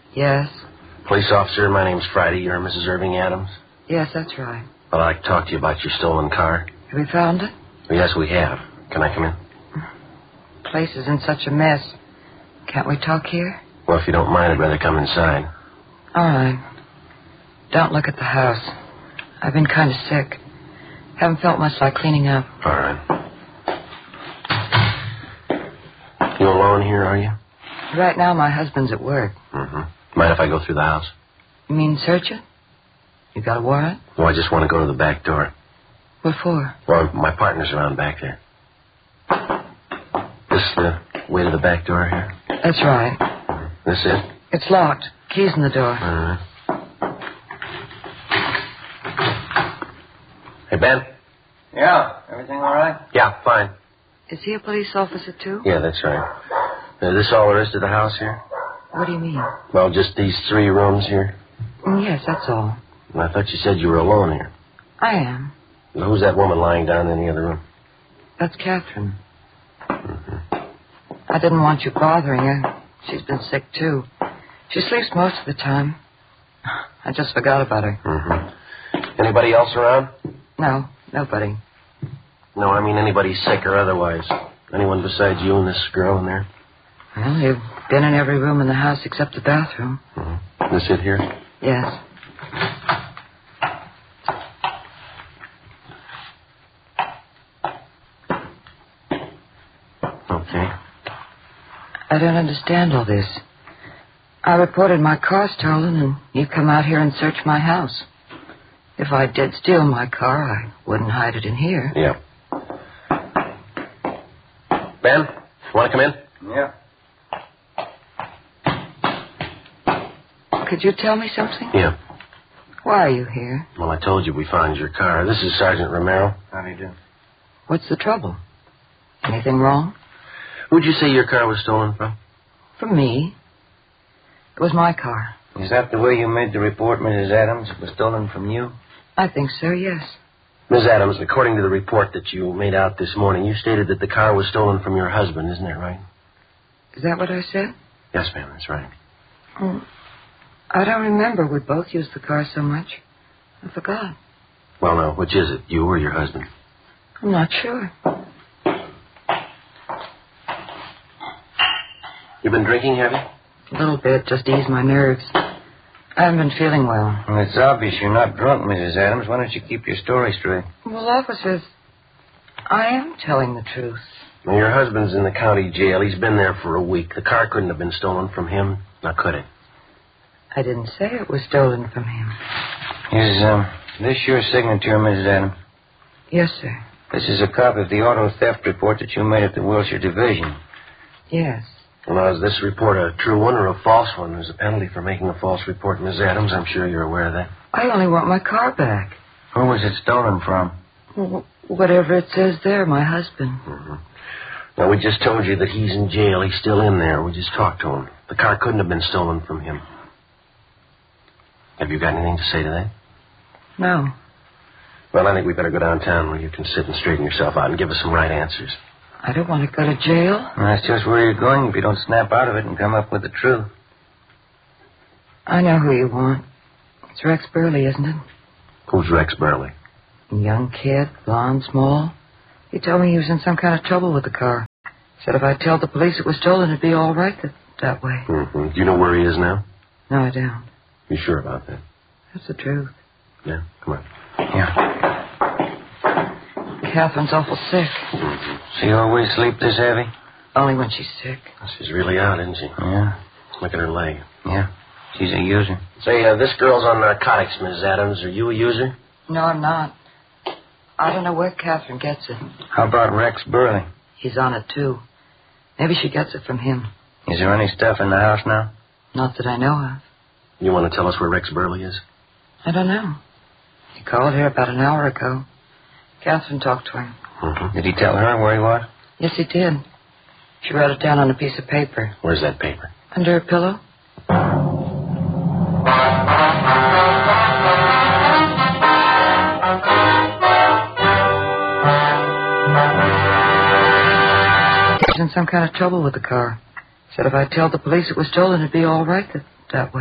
Yes. Police officer, my name's Friday. You're Mrs. Irving Adams? Yes, that's right. Well, I'd like to talk to you about your stolen car. Have you found it? Yes, we have. Can I come in? The place is in such a mess. Can't we talk here? Well, if you don't mind, I'd rather come inside. All right. Don't look at the house. I've been kind of sick. Haven't felt much like cleaning up. All right. You alone here, are you? Right now, my husband's at work. Mm-hmm. Mind if I go through the house? You mean search it? You got a warrant? Well, I just want to go to the back door. What for? Well, my partner's around back there. This the way to the back door here? That's right. This it? It's locked. Keys in the door. All right. Hey, Ben? Yeah, everything all right? Yeah, fine. Is he a police officer, too? Yeah, that's right. This all there is to the house here? What do you mean? Well, just these 3 rooms here. Yes, that's all. Well, I thought you said you were alone here. I am. Well, who's that woman lying down in the other room? That's Catherine. I didn't want you bothering her. She's been sick, too. She sleeps most of the time. I just forgot about her. Anybody else around? No, nobody. No, I mean anybody sick or otherwise. Anyone besides you and this girl in there? Well, you've been in every room in the house except the bathroom. This it here? Yes. Okay. I don't understand all this. I reported my car stolen, and you come out here and search my house. If I did steal my car, I wouldn't hide it in here. Yeah. Ben, want to come in? Yeah. Could you tell me something? Yeah. Why are you here? Well, I told you we found your car. This is Sergeant Romero. How do you do? What's the trouble? Anything wrong? Who'd you say your car was stolen from? From me. It was my car. Is that the way you made the report, Mrs. Adams? It was stolen from you? I think so, yes. Ms. Adams, according to the report that you made out this morning, you stated that the car was stolen from your husband, isn't that right? Is that what I said? Yes, ma'am, that's right. Oh, I don't remember. We both used the car so much. I forgot. Well, now, which is it, you or your husband? I'm not sure. You been drinking, have you? A little bit, just to ease my nerves. I haven't been feeling well. Well, it's obvious you're not drunk, Mrs. Adams. Why don't you keep your story straight? Well, officers, I am telling the truth. Well, your husband's in the county jail. He's been there for a week. The car couldn't have been stolen from him. Now, could it? I didn't say it was stolen from him. Is this your signature, Mrs. Adams? Yes, sir. This is a copy of the auto theft report that you made at the Wilshire Division. Yes. Well, now, is this report a true one or a false one? There's a penalty for making a false report, Ms. Adams. I'm sure you're aware of that. I only want my car back. Who was it stolen from? Well, whatever it says there, my husband. Now, we just told you that he's in jail. He's still in there. We just talked to him. The car couldn't have been stolen from him. Have you got anything to say to that? No. Well, I think we better go downtown where you can sit and straighten yourself out and give us some right answers. I don't want to go to jail. Well, that's just where you're going if you don't snap out of it and come up with the truth. I know who you want. It's Rex Burley, isn't it? Who's Rex Burley? A young kid, blonde, small. He told me he was in some kind of trouble with the car. Said if I tell the police it was stolen, it'd be all right that way. Do you know where he is now? No, I don't. You sure about that? That's the truth. Yeah, come on. Yeah. Catherine's awful sick. She always sleep this heavy? Only when she's sick. She's really out, isn't she? Yeah. Look at her leg. Yeah. She's a user. Say, this girl's on narcotics, Ms. Adams. Are you a user? No, I'm not. I don't know where Catherine gets it. How about Rex Burley? He's on it, too. Maybe she gets it from him. Is there any stuff in the house now? Not that I know of. You want to tell us where Rex Burley is? I don't know. He called here about an hour ago. Catherine talked to him. Did he tell her where he was? Yes, he did. She wrote it down on a piece of paper. Where's that paper? Under her pillow. He was in some kind of trouble with the car. Said if I tell the police it was stolen, it'd be all right that way.